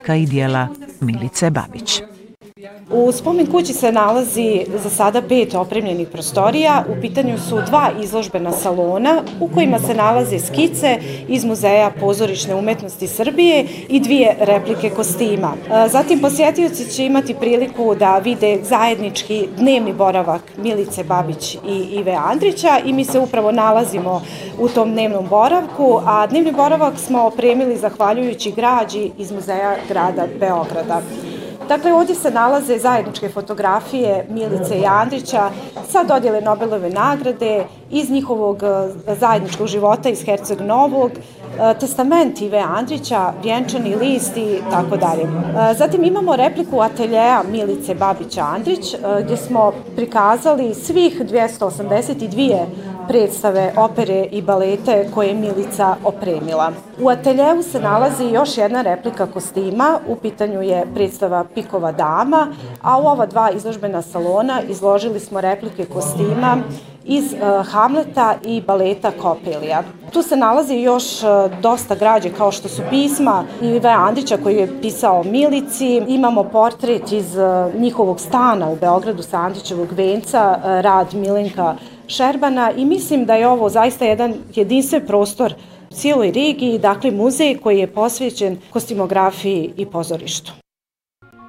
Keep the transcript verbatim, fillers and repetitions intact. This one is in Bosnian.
kao i dijela Milice Babić. U spomen kući se nalazi za sada pet opremljenih prostorija. U pitanju su dva izložbena salona u kojima se nalaze skice iz Muzeja pozorišne umetnosti Srbije i dvije replike kostima. Zatim posjetioci će imati priliku da vide zajednički dnevni boravak Milice Babić i Ive Andrića i mi se upravo nalazimo u tom dnevnom boravku, a dnevni boravak smo opremili zahvaljujući građi iz Muzeja grada Beograda. Dakle, ovdje se nalaze zajedničke fotografije Milice i Andrića sa dodjele Nobelove nagrade, iz njihovog zajedničkog života iz Herceg Novog, testament Ive Andrića, vjenčani list i tako dalje. Zatim imamo repliku ateljeja Milice Babić-Andrić, gdje smo prikazali svih dvjesto osamdeset dvije predstave opere i balete koje je Milica opremila. U ateljevu se nalazi još jedna replika kostima, u pitanju je predstava Pikova dama, a u ova dva izložbena salona izložili smo replike kostima iz uh, Hamleta i baleta Kopelija. Tu se nalazi još uh, dosta građe kao što su pisma Ive Andrića koji je pisao Milici, imamo portret iz uh, njihovog stana u Beogradu sa Andrićevog venca, uh, rad Milenka Šerbana i mislim da je ovo zaista jedan jedinstven prostor u cijeloj regiji, dakle muzej koji je posvećen kostimografiji i pozorištu.